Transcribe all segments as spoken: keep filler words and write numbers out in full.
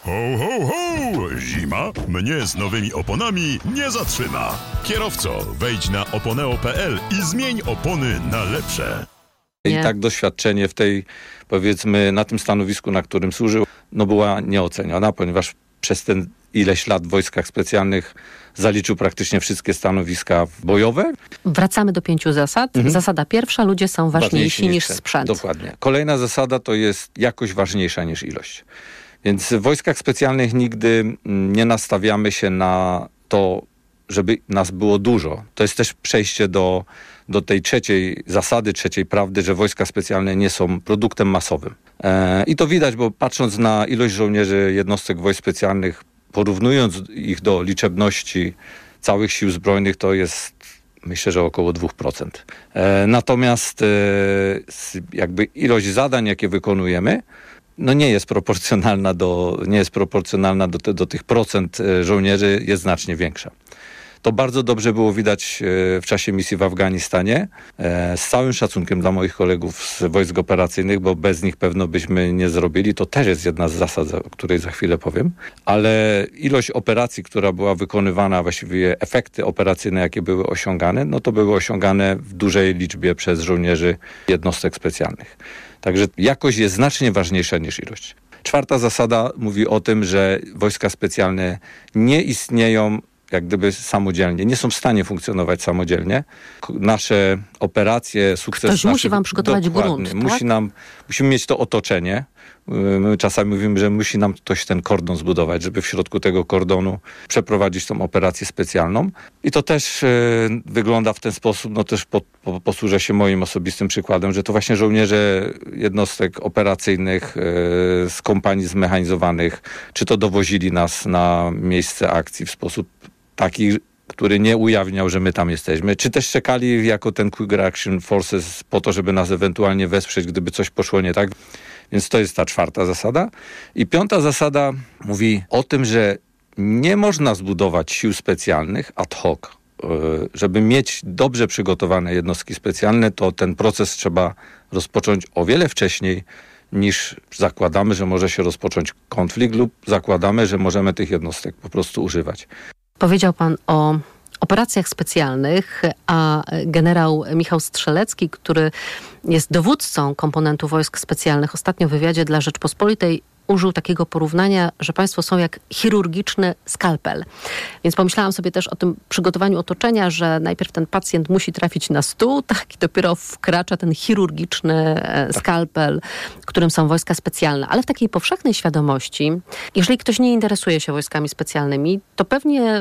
Ho, ho, ho! Zima mnie z nowymi oponami nie zatrzyma. Kierowco, wejdź na oponeo kropka pe el i zmień opony na lepsze. Nie. I tak doświadczenie w tej, powiedzmy, na tym stanowisku, na którym służył, no była nieoceniona, ponieważ przez ten ileś lat w Wojskach Specjalnych zaliczył praktycznie wszystkie stanowiska bojowe. Wracamy do pięciu zasad. Mhm. Zasada pierwsza, ludzie są ważniejsi, ważniejsi niż sprzęt. sprzęt. Dokładnie. Kolejna zasada to jest jakość ważniejsza niż ilość. Więc w Wojskach Specjalnych nigdy nie nastawiamy się na to, żeby nas było dużo. To jest też przejście do, do tej trzeciej zasady, trzeciej prawdy, że Wojska Specjalne nie są produktem masowym. E, I to widać, bo patrząc na ilość żołnierzy jednostek Wojsk Specjalnych, porównując ich do liczebności całych sił zbrojnych, to jest, myślę, że około dwa procent. E, natomiast e, jakby ilość zadań, jakie wykonujemy, no nie jest proporcjonalna do, nie jest proporcjonalna do, te, do tych procent żołnierzy, jest znacznie większa. To bardzo dobrze było widać w czasie misji w Afganistanie. Z całym szacunkiem dla moich kolegów z wojsk operacyjnych, bo bez nich pewno byśmy nie zrobili. To też jest jedna z zasad, o której za chwilę powiem. Ale ilość operacji, która była wykonywana, właściwie efekty operacyjne, jakie były osiągane, no to były osiągane w dużej liczbie przez żołnierzy jednostek specjalnych. Także jakość jest znacznie ważniejsza niż ilość. Czwarta zasada mówi o tym, że Wojska Specjalne nie istnieją jak gdyby samodzielnie, nie są w stanie funkcjonować samodzielnie. Nasze operacje, sukces... Ktoś naszych, musi wam przygotować grunt, tak? musi nam, musimy mieć to otoczenie. My czasami mówimy, że musi nam ktoś ten kordon zbudować, żeby w środku tego kordonu przeprowadzić tą operację specjalną. I to też e, wygląda w ten sposób, no też po, po, posłużę się moim osobistym przykładem, że to właśnie żołnierze jednostek operacyjnych e, z kompanii zmechanizowanych, czy to dowozili nas na miejsce akcji w sposób taki, który nie ujawniał, że my tam jesteśmy, czy też czekali jako ten Quick Reaction Forces po to, żeby nas ewentualnie wesprzeć, gdyby coś poszło nie tak. Więc to jest ta czwarta zasada. I piąta zasada mówi o tym, że nie można zbudować sił specjalnych ad hoc. Żeby mieć dobrze przygotowane jednostki specjalne, to ten proces trzeba rozpocząć o wiele wcześniej, niż zakładamy, że może się rozpocząć konflikt lub zakładamy, że możemy tych jednostek po prostu używać. Powiedział pan o operacjach specjalnych, a generał Michał Strzelecki, który jest dowódcą komponentu wojsk specjalnych, ostatnio w wywiadzie dla Rzeczpospolitej użył takiego porównania, że państwo są jak chirurgiczny skalpel. Więc pomyślałam sobie też o tym przygotowaniu otoczenia, że najpierw ten pacjent musi trafić na stół, tak, i dopiero wkracza ten chirurgiczny skalpel, którym są wojska specjalne. Ale w takiej powszechnej świadomości, jeżeli ktoś nie interesuje się wojskami specjalnymi, to pewnie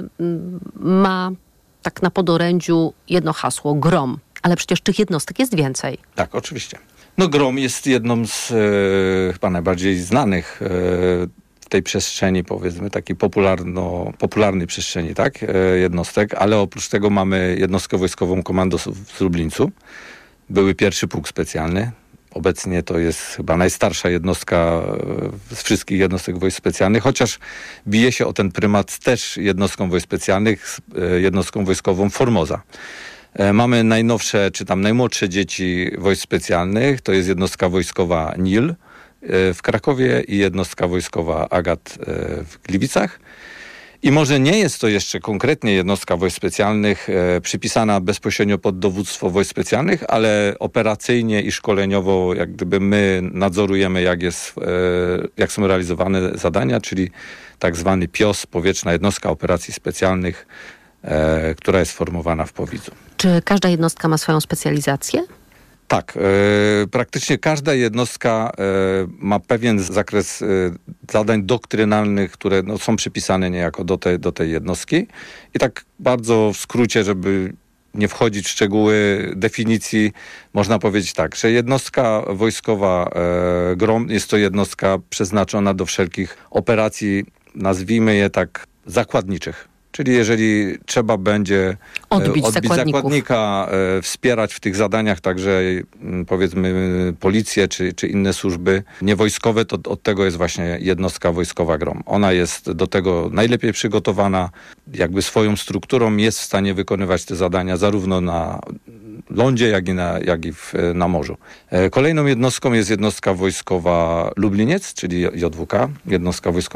ma tak na podorędziu jedno hasło, GROM. Ale przecież tych jednostek jest więcej. Tak, oczywiście. No GROM jest jedną z e, chyba najbardziej znanych e, w tej przestrzeni, powiedzmy, takiej popularno, popularnej przestrzeni, tak, e, jednostek, ale oprócz tego mamy jednostkę wojskową Komando w Lublińcu. Były pierwszy pułk specjalny. Obecnie to jest chyba najstarsza jednostka z wszystkich jednostek wojsk specjalnych, chociaż bije się o ten prymat też jednostką wojsk specjalnych, jednostką wojskową Formosa. Mamy najnowsze, czy tam najmłodsze dzieci wojsk specjalnych, to jest jednostka wojskowa N I L w Krakowie i jednostka wojskowa Agat w Gliwicach. I może nie jest to jeszcze konkretnie jednostka wojsk specjalnych e, przypisana bezpośrednio pod dowództwo wojsk specjalnych, ale operacyjnie i szkoleniowo jak gdyby my nadzorujemy, jak, jest, e, jak są realizowane zadania, czyli tak zwany P I O S, Powietrzna Jednostka Operacji Specjalnych, e, która jest formowana w Powidzu. Czy każda jednostka ma swoją specjalizację? Tak, e, praktycznie każda jednostka e, ma pewien zakres e, zadań doktrynalnych, które no, są przypisane niejako do, te, do tej jednostki. I tak bardzo w skrócie, żeby nie wchodzić w szczegóły definicji, można powiedzieć tak, że jednostka wojskowa e, GROM jest to jednostka przeznaczona do wszelkich operacji, nazwijmy je tak, zakładniczych. Czyli jeżeli trzeba będzie odbić, odbić zakładnika, e, wspierać w tych zadaniach także m, powiedzmy policję czy, czy inne służby niewojskowe, to od tego jest właśnie jednostka wojskowa GROM. Ona jest do tego najlepiej przygotowana, jakby swoją strukturą jest w stanie wykonywać te zadania zarówno na lądzie, jak i na, jak i w, na morzu. E, kolejną jednostką jest jednostka wojskowa Lubliniec, czyli J W K, jednostka wojskowa